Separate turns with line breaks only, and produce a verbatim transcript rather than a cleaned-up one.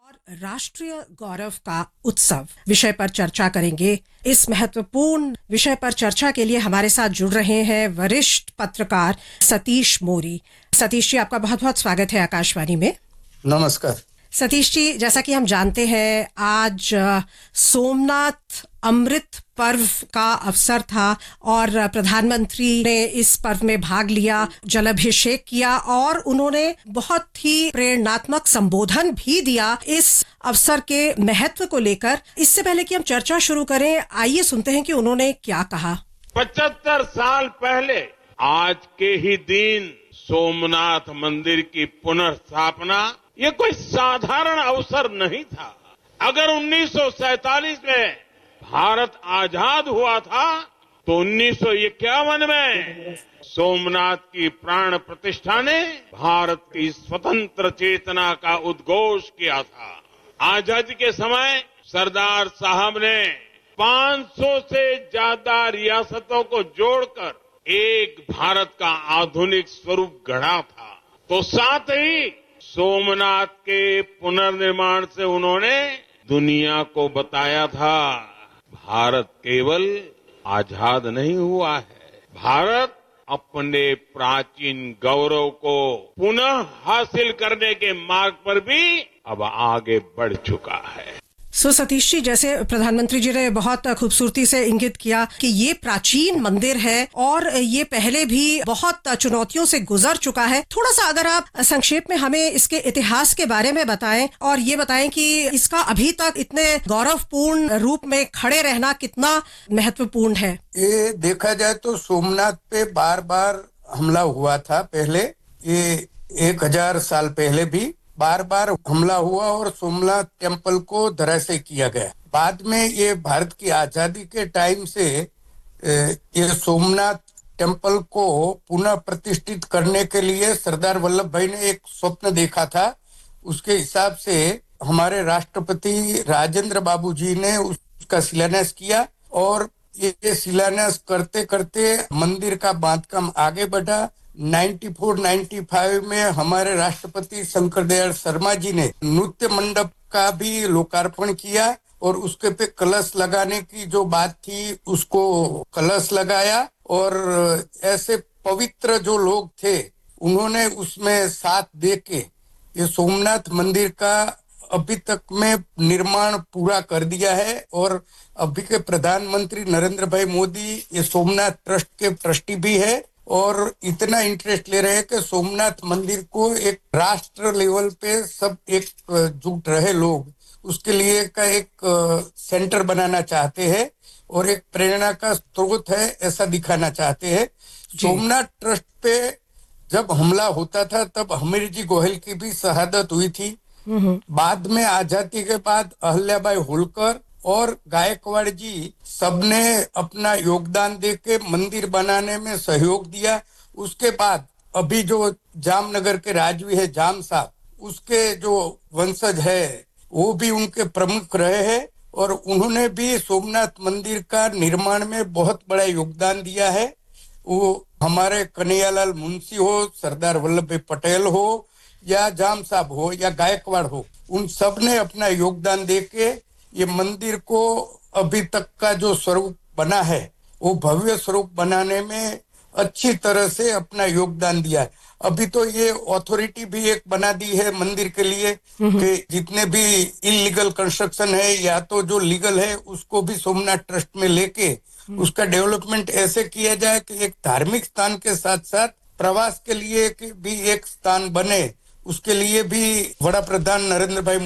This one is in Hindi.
और राष्ट्रीय गौरव का उत्सव विषय पर चर्चा करेंगे। इस महत्वपूर्ण विषय पर चर्चा के लिए हमारे साथ जुड़ रहे हैं वरिष्ठ पत्रकार सतीश मोरी। सतीश जी, आपका बहुत बहुत स्वागत है आकाशवाणी में।
नमस्कार
सतीश जी, जैसा कि हम जानते हैं, आज सोमनाथ अमृत पर्व का अवसर था और प्रधानमंत्री ने इस पर्व में भाग लिया, जलाभिषेक किया और उन्होंने बहुत ही प्रेरणात्मक संबोधन भी दिया इस अवसर के महत्व को लेकर। इससे पहले कि हम चर्चा शुरू करें, आइए सुनते हैं कि उन्होंने क्या कहा।
पचहत्तर साल पहले आज के ही दिन सोमनाथ मंदिर की पुनर्स्थापना ये कोई साधारण अवसर नहीं था। अगर उन्नीस सौ सैंतालीस में भारत आजाद हुआ था तो उन्नीस सौ इक्यावन में सोमनाथ की प्राण प्रतिष्ठा ने भारत की स्वतंत्र चेतना का उद्घोष किया था। आजादी के समय सरदार साहब ने पाँच सौ से ज्यादा रियासतों को जोड़कर एक भारत का आधुनिक स्वरूप गढ़ा था। तो साथ ही सोमनाथ के पुनर्निर्माण से उन्होंने दुनिया को बताया था, भारत केवल आजाद नहीं हुआ है, भारत अपने प्राचीन गौरव को पुनः हासिल करने के मार्ग पर भी अब आगे बढ़ चुका है।
सो सतीश जी, जैसे प्रधानमंत्री जी ने बहुत खूबसूरती से इंगित किया कि ये प्राचीन मंदिर है और ये पहले भी बहुत चुनौतियों से गुजर चुका है। थोड़ा सा अगर आप संक्षेप में हमें इसके इतिहास के बारे में बताएं और ये बताएं कि इसका अभी तक इतने गौरवपूर्ण रूप में खड़े रहना कितना महत्वपूर्ण है।
ये देखा जाए तो सोमनाथ पे बार बार हमला हुआ था। पहले ये एक हजार साल पहले भी बार बार हमला हुआ और सोमनाथ टेम्पल को धराशायी किया गया। बाद में ये भारत की आजादी के टाइम से ये सोमनाथ टेम्पल को पुनः प्रतिष्ठित करने के लिए सरदार वल्लभ भाई ने एक स्वप्न देखा था। उसके हिसाब से हमारे राष्ट्रपति राजेंद्र बाबू जी ने उसका शिलान्यास किया और ये शिलान्यास करते करते मंदिर का बांधकाम आगे बढ़ा। चौरानवे पचानवे में हमारे राष्ट्रपति शंकर दयाल शर्मा जी ने नृत्य मंडप का भी लोकार्पण किया और उसके पे कलश लगाने की जो बात थी उसको कलश लगाया और ऐसे पवित्र जो लोग थे उन्होंने उसमें साथ दे के ये सोमनाथ मंदिर का अभी तक में निर्माण पूरा कर दिया है। और अभी के प्रधानमंत्री नरेंद्र भाई मोदी ये सोमनाथ ट्रस्ट के ट्रस्टी भी है और इतना इंटरेस्ट ले रहे हैं कि सोमनाथ मंदिर को एक राष्ट्र लेवल पे सब एक जुट रहे लोग उसके लिए का एक सेंटर बनाना चाहते हैं और एक प्रेरणा का स्रोत है ऐसा दिखाना चाहते हैं। सोमनाथ ट्रस्ट पे जब हमला होता था तब हमीर जी गोहिल की भी शहादत हुई थी। बाद में आजादी के बाद अहल्याबाई होलकर और गायकवाड़ जी सबने अपना योगदान देके मंदिर बनाने में सहयोग दिया। उसके बाद अभी जो जामनगर के राजवी है जाम साहब, उसके जो वंशज है वो भी उनके प्रमुख रहे हैं और उन्होंने भी सोमनाथ मंदिर का निर्माण में बहुत बड़ा योगदान दिया है। वो हमारे कन्हैयालाल मुंशी हो, सरदार वल्लभ भाई पटेल हो या जाम साहब हो या गायकवाड़ हो, उन सब ने अपना योगदान देके ये मंदिर को अभी तक का जो स्वरूप बना है वो भव्य स्वरूप बनाने में अच्छी तरह से अपना योगदान दिया है। अभी तो ये अथॉरिटी भी एक बना दी है मंदिर के लिए कि जितने भी इलीगल कंस्ट्रक्शन है या तो जो लीगल है उसको भी सोमनाथ ट्रस्ट में लेके उसका डेवलपमेंट ऐसे किया जाए कि एक धार्मिक स्थान के साथ साथ प्रवास के लिए भी एक स्थान बने। उसके लिए भी बड़ा प्रधान नरेंद्र भाई